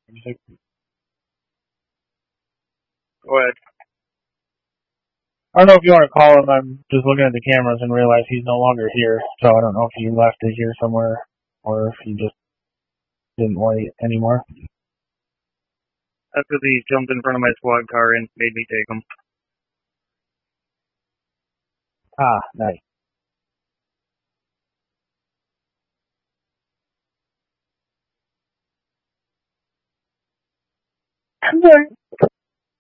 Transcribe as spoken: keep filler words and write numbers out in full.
Go ahead. I don't know if you want to call him. I'm just looking at the cameras and realize he's no longer here. So I don't know if he left it here somewhere or if he just didn't wait anymore. That's because he jumped in front of my squad car and made me take him. Ah, nice. Okay.